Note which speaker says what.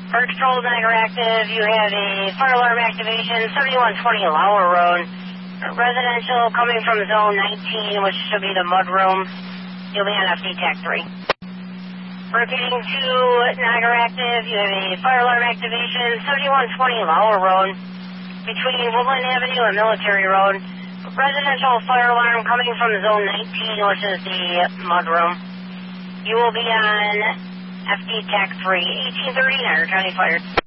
Speaker 1: Fire Patrol Niagara active. You have a fire alarm activation, 7120 Lauer Road. Residential coming from zone 19, which should be the mud room. You'll be on FD Tech 3. Repeating to Niagara active. You have a fire alarm activation, 7120 Lauer Road. Between Woodland Avenue and Military Road. Residential fire alarm coming from zone 19, which is the mud room. You will be on FD Tech 3, 1830 Niagara County Fire.